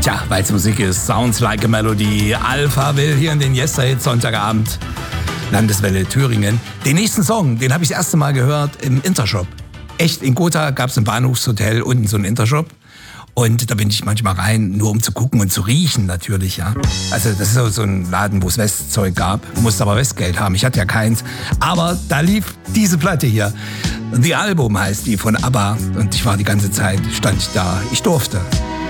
Tja, weil's Musik ist, Sounds Like a Melody, Alpha Will hier in den Yesterhits Sonntagabend, Landeswelle Thüringen. Den nächsten Song, den habe ich das erste Mal gehört im Intershop. Echt, in Gotha gab es im Bahnhofshotel unten so einen Intershop. Und da bin ich manchmal rein, nur um zu gucken und zu riechen natürlich, ja. Also das ist so ein Laden, wo es Westzeug gab. Musste aber Westgeld haben, ich hatte ja keins. Aber da lief diese Platte hier. The Album heißt die von ABBA. Und ich war die ganze Zeit, stand ich da. Ich durfte.